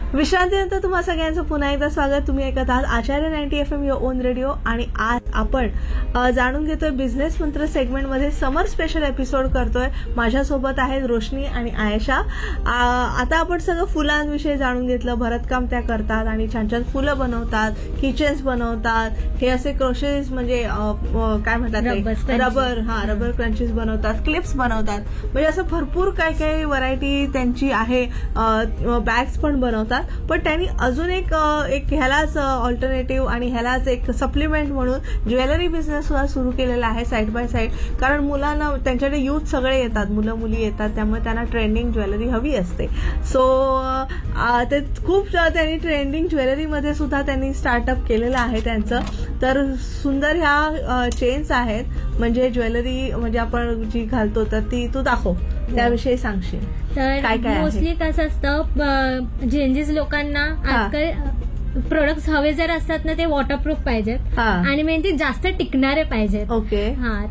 विश्रांतीनंतर तुम्हा सगळ्यांचं पुन्हा एकदा स्वागत. तुम्ही ऐकत आहात आचार्य 90 FM युअर ओन रेडिओ. आणि आज आपण जाणून घेतोय बिझनेस मंत्र सेगमेंटमध्ये समर स्पेशल एपिसोड करतोय. माझ्यासोबत आहेत रोशनी आणि आयशा. आता आपण सगळं फुलांविषयी जाणून घेतलं. भरतकाम त्या करतात आणि छान छान फुलं बनवतात, किचन्स बनवतात, हे असे क्रोशेस म्हणजे काय म्हणतात रबर क्रंचीज बनवतात, क्लिप्स बनवतात, म्हणजे असं भरपूर काय काय व्हरायटी त्यांची आहे. बॅग्स पण बनवतात. पण त्यांनी अजून एक ह्यालाच ऑल्टरनेटिव्ह आणि ह्यालाच एक सप्लिमेंट म्हणून ज्वेलरी बिझनेस सुद्धा सुरू केलेला आहे साईड बाय साईड. कारण मुलांना त्यांच्याकडे युथ सगळे येतात, मुलं मुली येतात, त्यामुळे त्यांना ट्रेंडिंग ज्वेलरी हवी असते. सो ते खूप त्यांनी ट्रेंडिंग ज्वेलरीमध्ये सुद्धा त्यांनी स्टार्टअप केलेलं आहे त्यांचं. तर सुंदर ह्या चेन्स आहेत, म्हणजे ज्वेलरी म्हणजे आपण जी घालतो तर ती तू दाखव, त्याविषयी सांगशील. तर काय काय मोस्टली कसं असतं, जेंजीस लोकांना आजकाल प्रोडक्ट्स हवे जर असतात ना ते वॉटरप्रूफ पाहिजेत आणि मेन ते जास्त टिकणारे पाहिजेत. ओके. हा,